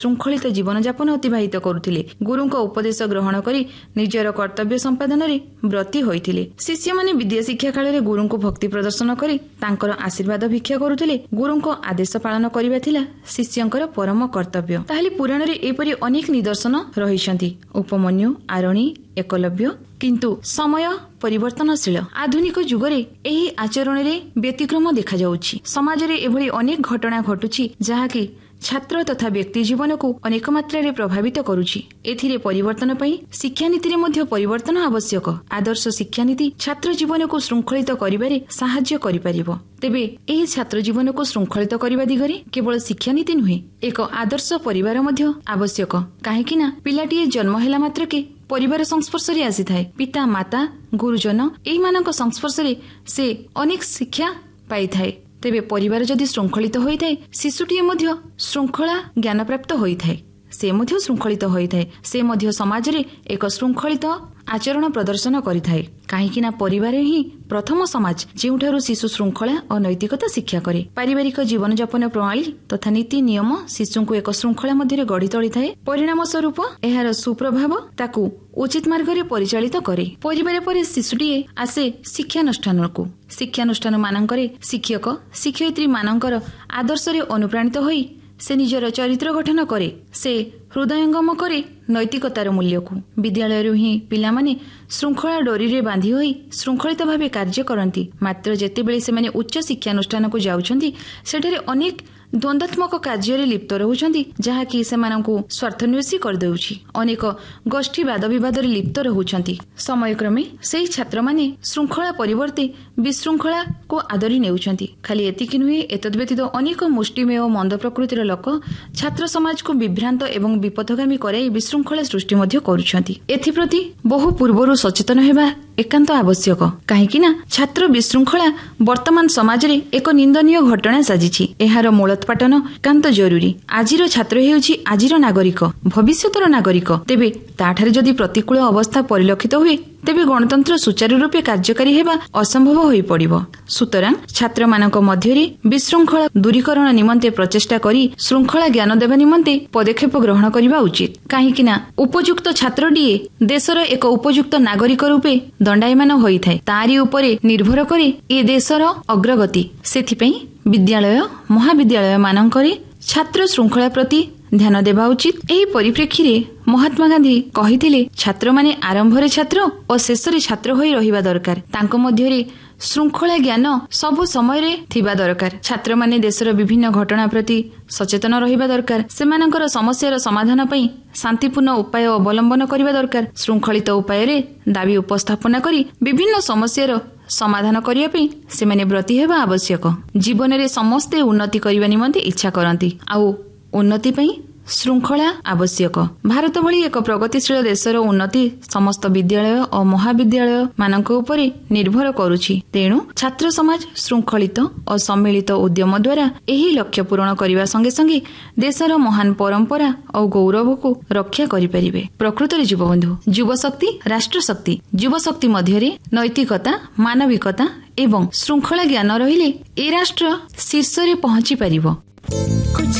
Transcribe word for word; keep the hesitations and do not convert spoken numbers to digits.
ଶୃଙ୍ଖଳିତ ଜୀବନଯାପନ ଅତିବାହିତ କରୁଥିଲେ। ଗୁରୁଙ୍କ ଉପଦେଶ ଗ୍ରହଣ କରି ନିଜର କର୍ତ୍ତବ୍ୟ ସମ୍ପାଦନରେ ବ୍ରତୀ ହୋଇଥିଲେ। ଶିଷ୍ୟମାନେ ବିଦ୍ୟା ଶିକ୍ଷା କାଳରେ ଗୁରୁଙ୍କୁ ଭକ୍ତି ପ୍ରଦର୍ଶନ କରି ତାଙ୍କର ଆଶୀର୍ବାଦ ଭିକ୍ଷା କରୁଥିଲେ। ଗୁରୁଙ୍କ ଆଦେଶ ପାଳନ କରିବା ଥିଲା ଶିଷ୍ୟଙ୍କର ପରମ କର୍ତ୍ତବ୍ୟ। ତାହେଲେ ପୁରାଣରେ ଏପରି ଅନେକ ନିଦର୍ଶନ ରହିଛନ୍ତି। ଉପମନ୍ୟୁ, ଆରଣୀ, ଏକଲବ୍ୟ। କିନ୍ତୁ ସମୟ ପରିବର୍ତ୍ତନଶୀଳ। ଆଧୁନିକ ଯୁଗରେ ଏହି ଆଚରଣରେ ବ୍ୟତିକ୍ରମ ଦେଖାଯାଉଛି। ସମାଜରେ ଏଭଳି ଅନେକ ଘଟଣା ଘଟୁଛି ଯାହାକି ଛାତ୍ର ତଥା ବ୍ୟକ୍ତି ଜୀବନକୁ ଅନେକ ମାତ୍ରାରେ ପ୍ରଭାବିତ କରୁଛି। ଏଥିରେ ପରିବର୍ତ୍ତନ ପାଇଁ ଶିକ୍ଷାନୀତିରେ ମଧ୍ୟ ପରିବର୍ତ୍ତନ ଆବଶ୍ୟକ। ଆଦର୍ଶ ଶିକ୍ଷାନୀତି ଛାତ୍ର ଜୀବନକୁ ଶୃଙ୍ଖଳିତ କରିବାରେ ସାହାଯ୍ୟ କରିପାରିବ। ତେବେ ଏହି ଛାତ୍ର ଜୀବନକୁ ଶୃଙ୍ଖଳିତ କରିବା ଦିଗରେ କେବଳ ଶିକ୍ଷାନୀତି ନୁହେଁ, ଏକ ଆଦର୍ଶ ପରିବାର ମଧ୍ୟ ଆବଶ୍ୟକ। କାହିଁକି ନା ପିଲାଟିଏ ଜନ୍ମ ହେଲା ମାତ୍ରକେ ପରିବାର ସଂସ୍ପର୍ଶରେ ଆସିଥାଏ। ପିତା, ମାତା, ଗୁରୁଜନ ଏଇମାନଙ୍କ ସଂସ୍ପର୍ଶରେ ସେ ଅନେକ ଶିକ୍ଷା ପାଇଥାଏ। ତେବେ ପରିବାର ଯଦି ଶୃଙ୍ଖଳିତ ହୋଇଥାଏ, ଶିଶୁଟିଏ ମଧ୍ୟ ଶୃଙ୍ଖଳା ଜ୍ଞାନପ୍ରାପ୍ତ ହୋଇଥାଏ। ସେ ମଧ୍ୟ ଶୃଙ୍ଖଳିତ ହୋଇଥାଏ। ସେ ମଧ୍ୟ ସମାଜରେ ଏକ ଶୃଙ୍ଖଳିତ ଆଚରଣ ପ୍ରଦର୍ଶନ କରିଥାଏ। କାହିଁକି ନା ପରିବାର ହିଁ ପ୍ରଥମ ସମାଜ ଯେଉଁଠାରୁ ଶିଶୁ ଶୃଙ୍ଖଳା ଓ ନୈତିକତା ଶିକ୍ଷା କରେ। ପାରିବାରିକ ଜୀବନଯାପନ ପ୍ରଣାଳୀ ତଥା ନୀତି ନିୟମ ଶିଶୁଙ୍କୁ ଏକ ଶୃଙ୍ଖଳା ମଧ୍ୟରେ ଗଢି ତୋଳିଥାଏ। ପରିଣାମ ସ୍ୱରୂପ ଏହାର ସୁପ୍ରଭାବ ତାକୁ ଉଚିତ ମାର୍ଗରେ ପରିଚାଳିତ କରେ। ପରିବାର ପରେ ଶିଶୁଟିଏ ଆସେ ଶିକ୍ଷାନୁଷ୍ଠାନକୁ। ଶିକ୍ଷାନୁଷ୍ଠାନ ମାନଙ୍କରେ ଶିକ୍ଷକ ଶିକ୍ଷୟିତ୍ରୀ ମାନଙ୍କର ଆଦର୍ଶରେ ଅନୁପ୍ରାଣିତ ହୋଇ ସେ ନିଜର ଚରିତ୍ର ଗଠନ କରେ। ସେ ହୃଦୟଙ୍ଗମ କରେ ନୈତିକତାର ମୂଲ୍ୟକୁ। ବିଦ୍ୟାଳୟରୁ ହିଁ ପିଲାମାନେ ଶୃଙ୍ଖଳା ଡୋରିରେ ବାନ୍ଧି ହୋଇ ଶୃଙ୍ଖଳିତ ଭାବେ କାର୍ଯ୍ୟ କରନ୍ତି। ମାତ୍ର ଯେତେବେଳେ ସେମାନେ ଉଚ୍ଚ ଶିକ୍ଷାନୁଷ୍ଠାନକୁ ଯାଉଛନ୍ତି, ସେଠାରେ ଅନେକ ଦ୍ୱନ୍ଦାତ୍ମକ କାର୍ଯ୍ୟରେ ଲିପ୍ତ ରହୁଛନ୍ତି, ଯାହାକି ସେମାନଙ୍କୁ ସ୍ୱାର୍ଥନ୍ୱେଷୀ କରିଦେଉଛି। ଅନେକ ଗୋଷ୍ଠୀ ବାଦ ବିବାଦରେ ଲିପ୍ତ ରହୁଛନ୍ତି। ସମୟକ୍ରମେ ସେହି ଛାତ୍ରମାନେ ଶୃଙ୍ଖଳା ପରିବର୍ତ୍ତେ ବିଶୃଙ୍ଖଳାକୁ ଆଦରି ନେଉଛନ୍ତି। ଖାଲି ଏତିକି ନୁହେଁ, ଏତଦ୍ବ୍ୟତୀତ ଅନେକ ମୁଷ୍ଟିମେୟ ଓ ମନ୍ଦ ପ୍ରକୃତିର ଲୋକ ଛାତ୍ର ସମାଜକୁ ବିଭ୍ରାନ୍ତ ଏବଂ ବିପଥଗାମୀ କରାଇ ବିଶୃଙ୍ଖଳା ସୃଷ୍ଟି ମଧ୍ୟ କରୁଛନ୍ତି। ଏଥିପ୍ରତି ବହୁ ପୂର୍ବରୁ ସଚେତନ ହେବା ଏକାନ୍ତ ଆବଶ୍ୟକ। କାହିଁକି ନା ଛାତ୍ର ବିଶୃଙ୍ଖଳା ବର୍ତ୍ତମାନ ସମାଜରେ ଏକ ନିନ୍ଦନୀୟ ଘଟଣା ସାଜିଛି। ଏହାର ମୂଳୋତ୍ପାଟନ ଏକାନ୍ତ ଜରୁରୀ। ଆଜିର ଛାତ୍ର ହେଉଛି ଆଜିର ନାଗରିକ, ଭବିଷ୍ୟତର ନାଗରିକ। ତେବେ ତାଠାରେ ଯଦି ପ୍ରତିକୂଳ ଅବସ୍ଥା ପରିଲକ୍ଷିତ ହୁଏ, ତେବେ ଗଣତନ୍ତ୍ର ସୁଚାରୁ ରୂପେ କାର୍ଯ୍ୟକାରୀ ହେବା ଅସମ୍ଭବ ହୋଇପଡ଼ିବ। ସୁତରାଂ ଛାତ୍ରମାନଙ୍କ ମଧ୍ୟରେ ବିଶୃଙ୍ଖଳା ଦୂରୀକରଣ ନିମନ୍ତେ ପ୍ରଚେଷ୍ଟା କରି ଶୃଙ୍ଖଳା ଜ୍ଞାନ ଦେବା ନିମନ୍ତେ ପଦକ୍ଷେପ ଗ୍ରହଣ କରିବା ଉଚିତ। କାହିଁକି ନା ଉପଯୁକ୍ତ ଛାତ୍ରଟିଏ ଦେଶର ଏକ ଉପଯୁକ୍ତ ନାଗରିକ ରୂପେ ଦଣ୍ଡାୟମାନ ହୋଇଥାଏ। ତାରି ଉପରେ ନିର୍ଭର କରେ ଏ ଦେଶର ଅଗ୍ରଗତି। ସେଥିପାଇଁ ବିଦ୍ୟାଳୟ ମହାବିଦ୍ୟାଳୟ ମାନଙ୍କରେ ଛାତ୍ର ଶୃଙ୍ଖଳା ପ୍ରତି ଧ୍ୟାନ ଦେବା ଉଚିତ। ଏହି ପରିପ୍ରେକ୍ଷୀରେ ମହାତ୍ମା ଗାନ୍ଧୀ କହିଥିଲେ, ଛାତ୍ରମାନେ ଆରମ୍ଭରେ ଛାତ୍ର ଓ ଶେଷରେ ଛାତ୍ର ହୋଇ ରହିବା ଦରକାର। ତାଙ୍କ ମଧ୍ୟରେ ଶୃଙ୍ଖଳା ଜ୍ଞାନ ସବୁ ସମୟରେ ଥିବା ଦରକାର। ଛାତ୍ରମାନେ ଦେଶର ବିଭିନ୍ନ ଘଟଣା ପ୍ରତି ସଚେତନ ରହିବା ଦରକାର। ସେମାନଙ୍କର ସମସ୍ୟାର ସମାଧାନ ପାଇଁ ଶାନ୍ତିପୂର୍ଣ୍ଣ ଉପାୟ ଅବଲମ୍ବନ କରିବା ଦରକାର। ଶୃଙ୍ଖଳିତ ଉପାୟରେ ଦାବି ଉପସ୍ଥାପନା କରି ବିଭିନ୍ନ ସମସ୍ୟାର ସମାଧାନ କରିବା ପାଇଁ ସେମାନେ ବ୍ରତୀ ହେବା ଆବଶ୍ୟକ। ଜୀବନରେ ସମସ୍ତେ ଉନ୍ନତି କରିବା ନିମନ୍ତେ ଇଚ୍ଛା କରନ୍ତି, ଆଉ ଉନ୍ନତି ପାଇଁ ଶୃଙ୍ଖଳା ଆବଶ୍ୟକ। ଭାରତ ଭଳି ଏକ ପ୍ରଗତିଶୀଳ ଦେଶର ଉନ୍ନତି ସମସ୍ତ ବିଦ୍ୟାଳୟ ଓ ମହାବିଦ୍ୟାଳୟ ମାନଙ୍କ ଉପରେ ନିର୍ଭର କରୁଛି। ତେଣୁ ଛାତ୍ର ସମାଜ ଶୃଙ୍ଖଳିତ ଓ ସମ୍ମିଳିତ ଉଦ୍ୟମ ଦ୍ୱାରା ଏହି ଲକ୍ଷ୍ୟ ପୂରଣ କରିବା ସଙ୍ଗେ ସଙ୍ଗେ ଦେଶର ମହାନ ପରମ୍ପରା ଓ ଗୌରବକୁ ରକ୍ଷା କରିପାରିବେ। ପ୍ରକୃତରେ ଯୁବବନ୍ଧୁ, ଯୁବଶକ୍ତି ରାଷ୍ଟ୍ରଶକ୍ତି। ଯୁବଶକ୍ତି ମଧ୍ୟରେ ନୈତିକତା, ମାନବିକତା ଏବଂ ଶୃଙ୍ଖଳା ଜ୍ଞାନ ରହିଲେ ଏ ରାଷ୍ଟ୍ର ଶୀର୍ଷରେ ପହଞ୍ଚି ପାରିବ।